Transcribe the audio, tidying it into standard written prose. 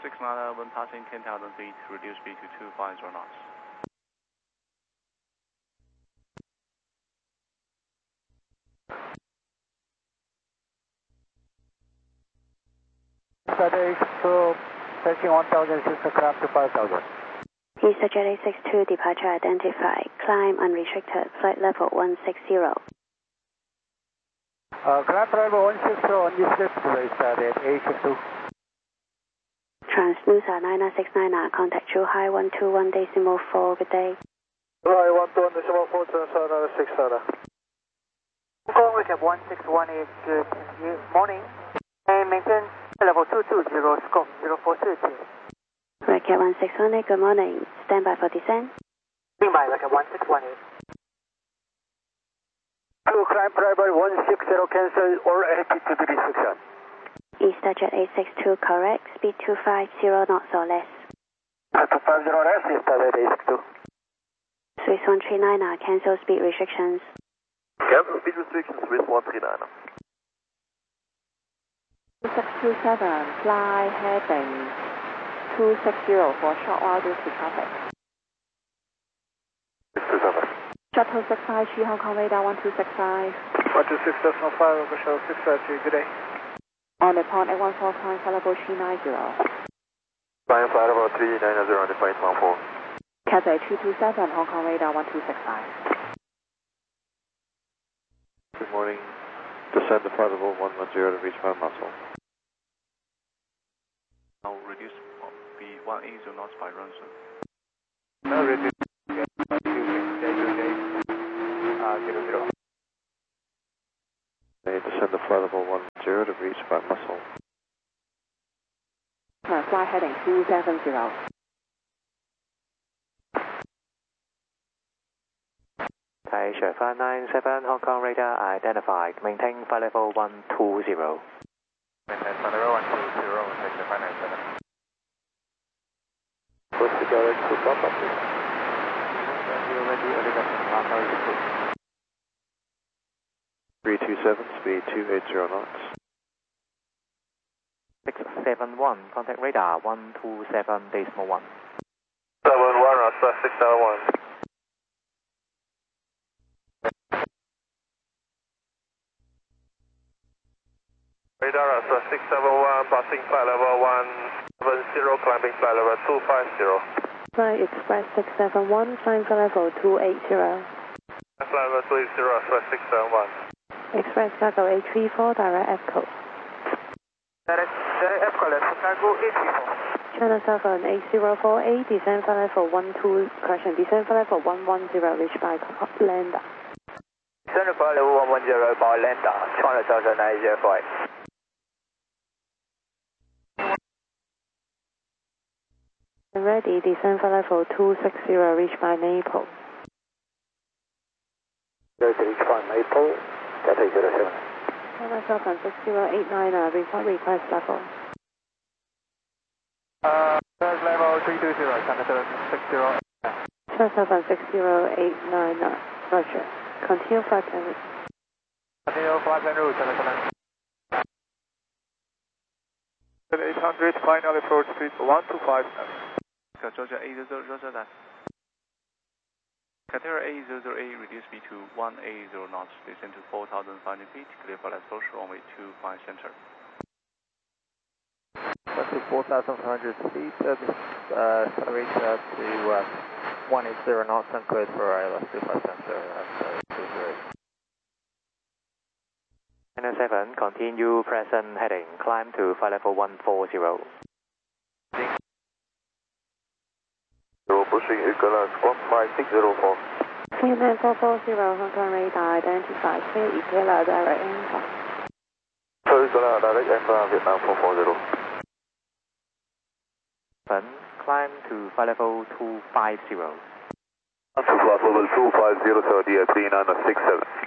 69, when passing 10,000 feet, reduce speed to 250 knots. Eastern J62, passing 1,006 climb to 5,000. Eastern J62, departure identified, climb unrestricted, flight level 160. Climb level 160 on this left base at A62. Transnusa 9969, contact True High 121.4, good day. High 121.4, Transnusa 69. Hong Kong recap 1618, good morning. And maintain level 220, scope 0430. Recap 1618, good morning. Stand by for descent. Stand by, recap 1618. To climb level 160, cancel all altitude restriction. Eastern Jet 862, correct. Speed 250 knots or less. 250 less, Eastern Jet 862. Swiss 139, cancel speed restrictions. Cancel speed restrictions, Swiss 139. 2627, fly heading 260 for short while due to traffic. 627. Shuttle 653, Hong Kong radar 1265. 126.5, Shuttle 653, good day. On the pond 814, climb flight level 390. Climb flight level 390 on the flight 14. Cathay 227, Hong Kong radar 1265. Good morning. Descend to flight level 110 to reach my muscle. Now reduce speed 180 knots by Runson. Now reduce by 2J00. Descend to flight level 10 to reach my muscle. Fly heading 270. Taisha 597, Hong Kong radar identified. Maintain flight level 120. Maintain flight level 120, Taisha 597. First direct to Papa, please. You're ready, elevation, Papa is approved. 327, speed 280 knots. 671, contact radar 127.1. 71, Rasta 671. Radar Rasta 671, passing flight level 170, climbing flight level 250. Flight Express 671, climb flight level 280. Flight level 280, Rasta 671. Express cargo 834, direct EFCO. Direct EFCO, left cargo 834. China Southern 8048, descend flight level descend flight level 110, reached by lander. Descend flight level 110 by lander, China Southern 805. Ready, descend flight level 260, reached by Maple. Ready, reach by Maple. Cathay 07. China Southern 6089, report request level. Third level 320, China 60. China Southern 6089, roger. Continue flight plan route. Continue flight plan route, China 800, final approach speed 125. Georgia 800, roger that. Qatar A008, reduce speed to 180 knots, descend to 4,500 feet, clear for approach runway 25 center. That's to 4,500 feet, accelerate to 180 knots and cleared for ILS 25 center at 208. 7, continue present heading, climb to flight level 140. Pushing Ecolas 15604. CNN 440, Hong Kong radar identified, clear Ecola direct enter. Ecola direct enter, Vietnam 440. Climb to flight level 250. To flight level 250, 30 at 3967.